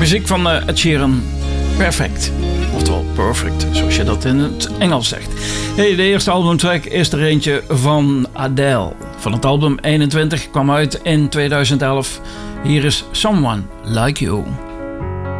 Muziek van Ed Sheeran. Perfect. Oftewel perfect, zoals je dat in het Engels zegt. Hey, de eerste albumtrack is er eentje van Adele. Van het album 21 kwam uit in 2011. Hier is Someone Like You.